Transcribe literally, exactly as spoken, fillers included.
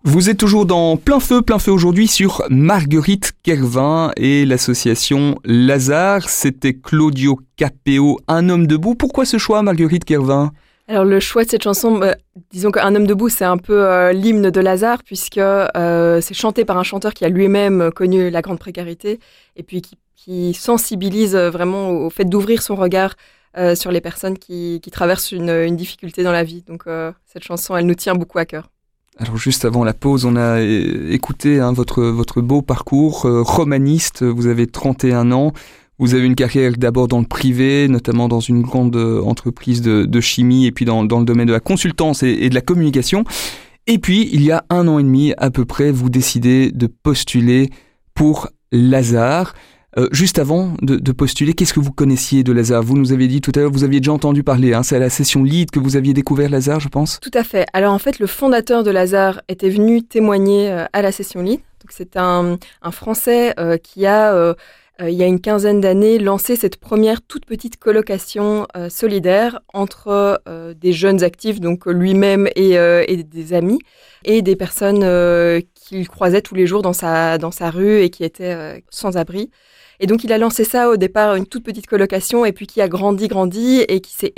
Vous êtes toujours dans Plein Feu, Plein Feu aujourd'hui sur Marguerite Kervin et l'association Lazare. C'était Claudio Capéo, Un homme debout. Pourquoi ce choix, Marguerite Kervin ? Alors le choix de cette chanson, bah, disons qu'Un homme debout, c'est un peu euh, l'hymne de Lazare, puisque euh, c'est chanté par un chanteur qui a lui-même connu la grande précarité et puis qui, qui sensibilise vraiment au, au fait d'ouvrir son regard euh, sur les personnes qui, qui traversent une, une difficulté dans la vie. Donc euh, cette chanson, elle nous tient beaucoup à cœur. Alors juste avant la pause, on a écouté hein, votre, votre beau parcours. Euh, romaniste, vous avez trente et un ans. Vous avez une carrière d'abord dans le privé, notamment dans une grande entreprise de, de chimie et puis dans, dans le domaine de la consultance et, et de la communication. Et puis, il y a un an et demi à peu près, vous décidez de postuler pour Lazare. Euh, juste avant de, de postuler, qu'est-ce que vous connaissiez de Lazare ? Vous nous avez dit tout à l'heure, vous aviez déjà entendu parler, hein, c'est à la session Lead que vous aviez découvert Lazare, je pense ? Tout à fait. Alors en fait, le fondateur de Lazare était venu témoigner euh, à la session Lead. Donc c'est un, un Français euh, qui a... Euh, Euh, il y a une quinzaine d'années, lancé cette première toute petite colocation euh, solidaire entre euh, des jeunes actifs, donc lui-même et, euh, et des amis, et des personnes euh, qu'il croisait tous les jours dans sa, dans sa rue et qui étaient euh, sans abri. Et donc il a lancé ça au départ, une toute petite colocation, et puis qui a grandi, grandi, et qui s'est